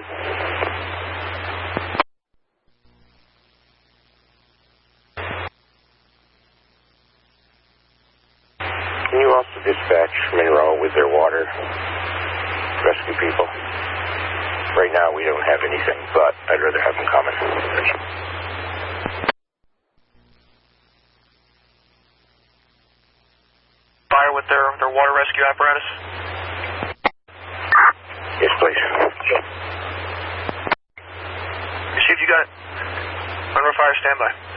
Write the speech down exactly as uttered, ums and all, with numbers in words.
one. Can you also dispatch Monroe with their water rescue people? Right now we don't have anything, but I'd rather have them coming. Fire with their, their water rescue apparatus? Yes, please. Received, you got it. Monroe Fire, standby.